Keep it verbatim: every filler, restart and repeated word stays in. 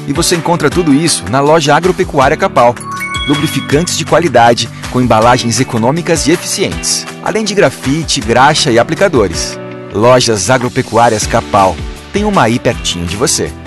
E você encontra tudo isso na loja Agropecuária Capal. Lubrificantes de qualidade, com embalagens econômicas e eficientes, além de grafite, graxa e aplicadores. Lojas Agropecuárias Capal. Tem uma aí pertinho de você.